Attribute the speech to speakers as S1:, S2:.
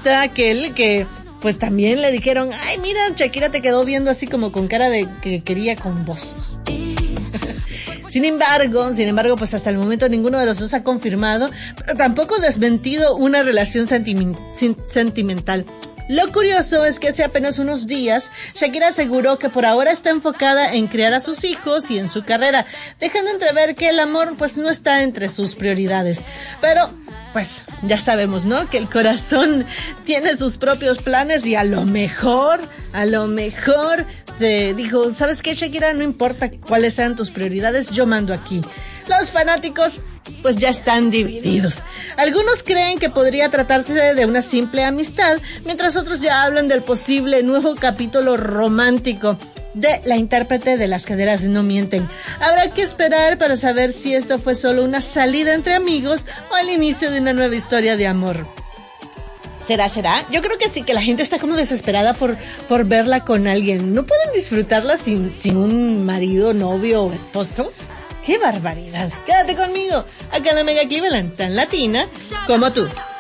S1: está aquel que pues también le dijeron, ay, mira, Shakira te quedó viendo así como con cara de que quería con vos. Sin embargo, pues hasta el momento ninguno de los dos ha confirmado, pero tampoco desmentido una relación sentimental. Lo curioso es que hace apenas unos días, Shakira aseguró que por ahora está enfocada en criar a sus hijos y en su carrera, dejando entrever que el amor pues no está entre sus prioridades. Pero, pues, ya sabemos, ¿no? Que el corazón tiene sus propios planes y a lo mejor se dijo, ¿sabes qué, Shakira? No importa cuáles sean tus prioridades, yo mando aquí. Los fanáticos pues ya están divididos. Algunos creen que podría tratarse de una simple amistad, mientras otros ya hablan del posible nuevo capítulo romántico de la intérprete de Las caderas no mienten. Habrá que esperar para saber si esto fue solo una salida entre amigos o el inicio de una nueva historia de amor. ¿Será? Yo creo que sí, que la gente está como desesperada por verla con alguien. ¿No pueden disfrutarla sin un marido, novio o esposo? ¡Qué barbaridad! Quédate conmigo, acá en la Mega Cleveland, tan latina como tú.